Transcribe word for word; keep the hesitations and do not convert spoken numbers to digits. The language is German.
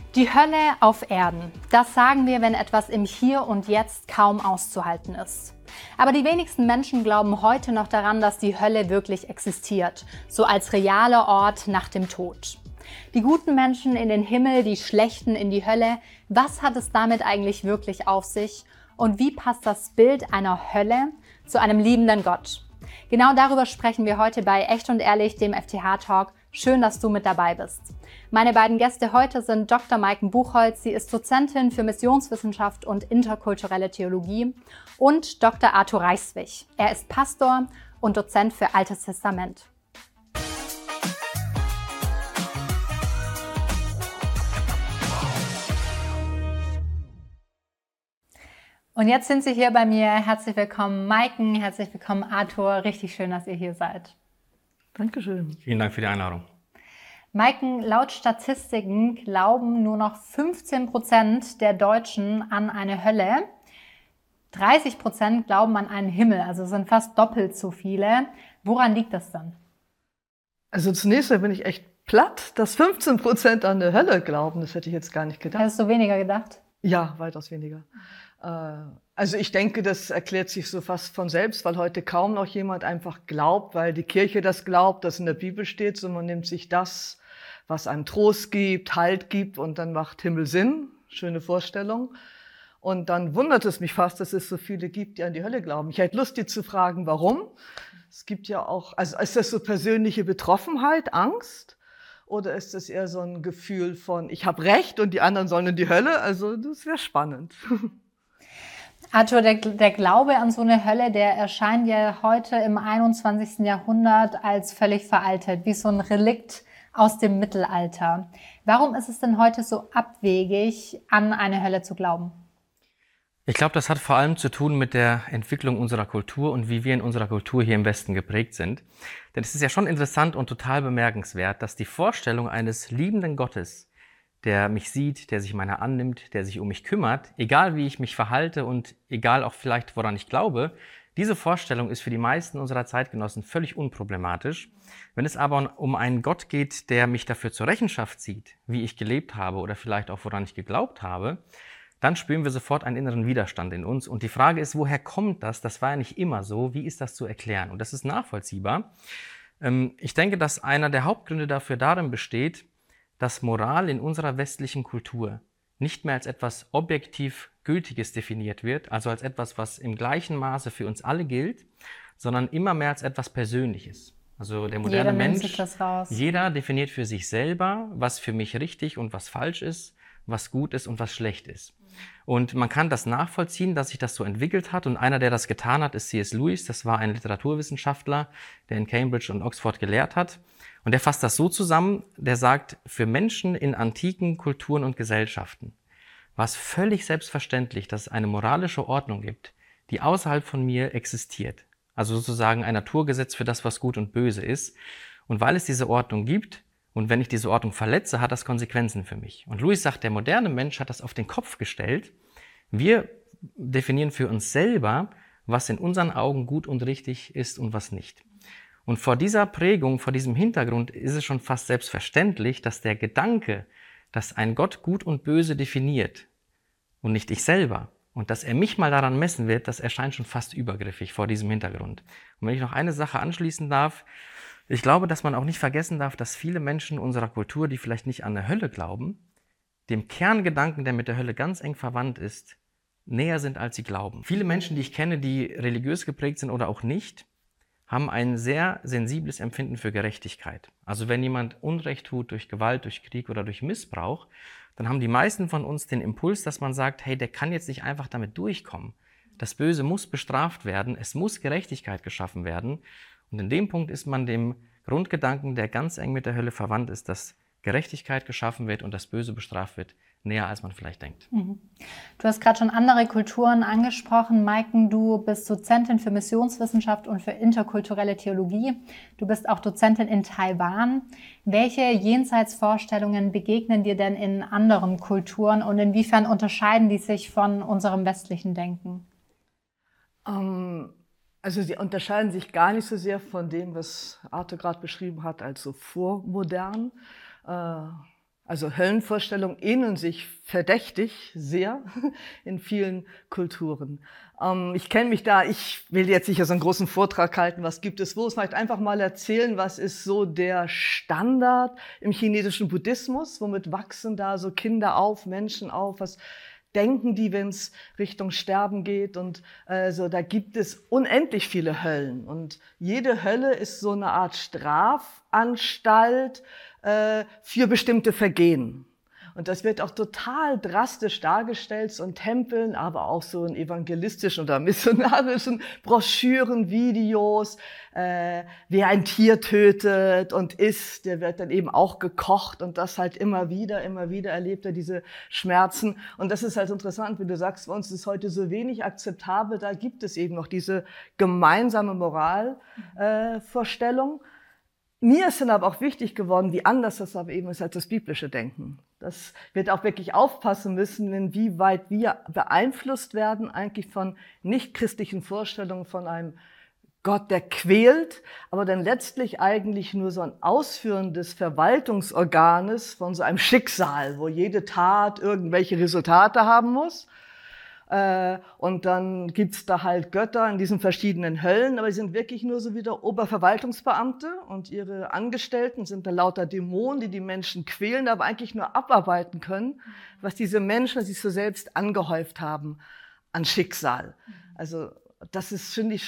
Die Hölle auf Erden. Das sagen wir, wenn etwas im Hier und Jetzt kaum auszuhalten ist. Aber die wenigsten Menschen glauben heute noch daran, dass die Hölle wirklich existiert, so als realer Ort nach dem Tod. Die guten Menschen in den Himmel, die Schlechten in die Hölle. Was hat es damit eigentlich wirklich auf sich? Und wie passt das Bild einer Hölle zu einem liebenden Gott? Genau darüber sprechen wir heute bei Echt und Ehrlich, dem F T H-Talk. Schön, dass du mit dabei bist. Meine beiden Gäste heute sind Doktor Maiken Buchholz, sie ist Dozentin für Missionswissenschaft und interkulturelle Theologie, und Doktor Arthur Reiswig. Er ist Pastor und Dozent für Altes Testament. Und jetzt sind Sie hier bei mir. Herzlich willkommen, Maiken. Herzlich willkommen, Arthur. Richtig schön, dass ihr hier seid. Dankeschön. Vielen Dank für die Einladung. Maiken, laut Statistiken glauben nur noch fünfzehn Prozent der Deutschen an eine Hölle. dreißig Prozent glauben an einen Himmel, also es sind fast doppelt so viele. Woran liegt das dann? Also zunächst mal bin ich echt platt, dass fünfzehn Prozent an eine Hölle glauben. Das hätte ich jetzt gar nicht gedacht. Hättest du weniger gedacht? Ja, weitaus weniger. Also ich denke, das erklärt sich so fast von selbst, weil heute kaum noch jemand einfach glaubt, weil die Kirche das glaubt, das in der Bibel steht, sondern man nimmt sich das, was einem Trost gibt, Halt gibt, und dann macht Himmel Sinn. Schöne Vorstellung. Und dann wundert es mich fast, dass es so viele gibt, die an die Hölle glauben. Ich hätte Lust, die zu fragen, warum. Es gibt ja auch, also ist das so persönliche Betroffenheit, Angst? Oder ist das eher so ein Gefühl von, ich habe Recht und die anderen sollen in die Hölle? Also das wäre spannend. Arthur, der, der Glaube an so eine Hölle, der erscheint ja heute im einundzwanzigsten Jahrhundert als völlig veraltet, wie so ein Relikt aus dem Mittelalter. Warum ist es denn heute so abwegig, an eine Hölle zu glauben? Ich glaube, das hat vor allem zu tun mit der Entwicklung unserer Kultur und wie wir in unserer Kultur hier im Westen geprägt sind. Denn es ist ja schon interessant und total bemerkenswert, dass die Vorstellung eines liebenden Gottes, der mich sieht, der sich meiner annimmt, der sich um mich kümmert, egal wie ich mich verhalte und egal auch vielleicht, woran ich glaube, diese Vorstellung ist für die meisten unserer Zeitgenossen völlig unproblematisch. Wenn es aber um einen Gott geht, der mich dafür zur Rechenschaft zieht, wie ich gelebt habe oder vielleicht auch woran ich geglaubt habe, dann spüren wir sofort einen inneren Widerstand in uns. Und die Frage ist, woher kommt das? Das war ja nicht immer so. Wie ist das zu erklären? Und das ist nachvollziehbar. Ich denke, dass einer der Hauptgründe dafür darin besteht, dass Moral in unserer westlichen Kultur nicht mehr als etwas objektiv Gültiges definiert wird, also als etwas, was im gleichen Maße für uns alle gilt, sondern immer mehr als etwas Persönliches. Also der moderne Jeder nimmt Mensch, sich das raus. Jeder definiert für sich selber, was für mich richtig und was falsch ist, was gut ist und was schlecht ist. Und man kann das nachvollziehen, dass sich das so entwickelt hat. Und einer, der das getan hat, ist C S Lewis. Das war ein Literaturwissenschaftler, der in Cambridge und Oxford gelehrt hat. Und der fasst das so zusammen, der sagt, für Menschen in antiken Kulturen und Gesellschaften war es völlig selbstverständlich, dass es eine moralische Ordnung gibt, die außerhalb von mir existiert. Also sozusagen ein Naturgesetz für das, was gut und böse ist. Und weil es diese Ordnung gibt, und wenn ich diese Ordnung verletze, hat das Konsequenzen für mich. Und Lewis sagt, der moderne Mensch hat das auf den Kopf gestellt. Wir definieren für uns selber, was in unseren Augen gut und richtig ist und was nicht. Und vor dieser Prägung, vor diesem Hintergrund ist es schon fast selbstverständlich, dass der Gedanke, dass ein Gott gut und böse definiert und nicht ich selber, und dass er mich mal daran messen wird, das erscheint schon fast übergriffig vor diesem Hintergrund. Und wenn ich noch eine Sache anschließen darf, ich glaube, dass man auch nicht vergessen darf, dass viele Menschen unserer Kultur, die vielleicht nicht an eine Hölle glauben, dem Kerngedanken, der mit der Hölle ganz eng verwandt ist, näher sind, als sie glauben. Viele Menschen, die ich kenne, die religiös geprägt sind oder auch nicht, haben ein sehr sensibles Empfinden für Gerechtigkeit. Also wenn jemand Unrecht tut durch Gewalt, durch Krieg oder durch Missbrauch, dann haben die meisten von uns den Impuls, dass man sagt, hey, der kann jetzt nicht einfach damit durchkommen. Das Böse muss bestraft werden, es muss Gerechtigkeit geschaffen werden. Und in dem Punkt ist man dem Grundgedanken, der ganz eng mit der Hölle verwandt ist, dass Gerechtigkeit geschaffen wird und das Böse bestraft wird, näher, als man vielleicht denkt. Mhm. Du hast gerade schon andere Kulturen angesprochen. Maiken, du bist Dozentin für Missionswissenschaft und für interkulturelle Theologie. Du bist auch Dozentin in Taiwan. Welche Jenseitsvorstellungen begegnen dir denn in anderen Kulturen und inwiefern unterscheiden die sich von unserem westlichen Denken? Um Also sie unterscheiden sich gar nicht so sehr von dem, was Arthur gerade beschrieben hat, als so vormodern. Also Höllenvorstellungen ähneln sich verdächtig sehr in vielen Kulturen. Ähm, ich kenne mich da, ich will jetzt sicher so einen großen Vortrag halten, was gibt es wo. Ich möchte einfach mal erzählen, was ist so der Standard im chinesischen Buddhismus, womit wachsen da so Kinder auf, Menschen auf, was denken die, wenn es Richtung Sterben geht. Und äh, so, da gibt es unendlich viele Höllen. Und jede Hölle ist so eine Art Strafanstalt äh, für bestimmte Vergehen. Und das wird auch total drastisch dargestellt, so in Tempeln, aber auch so in evangelistischen oder missionarischen Broschüren, Videos. Äh, wer ein Tier tötet und isst, der wird dann eben auch gekocht und das halt immer wieder, immer wieder erlebt er diese Schmerzen. Und das ist halt interessant, wie du sagst, bei uns ist heute so wenig akzeptabel, da gibt es eben noch diese gemeinsame Moralvorstellung. Äh, Mir ist dann aber auch wichtig geworden, wie anders das aber eben ist als das biblische Denken. Das wird auch wirklich aufpassen müssen, inwieweit wir beeinflusst werden eigentlich von nichtchristlichen Vorstellungen von einem Gott, der quält, aber dann letztlich eigentlich nur so ein Ausführen des Verwaltungsorganes von so einem Schicksal, wo jede Tat irgendwelche Resultate haben muss. Und dann gibt's da halt Götter in diesen verschiedenen Höllen, aber sie sind wirklich nur so wieder Oberverwaltungsbeamte und ihre Angestellten sind da lauter Dämonen, die die Menschen quälen, aber eigentlich nur abarbeiten können, was diese Menschen sich so selbst angehäuft haben an Schicksal. Also das ist, finde ich,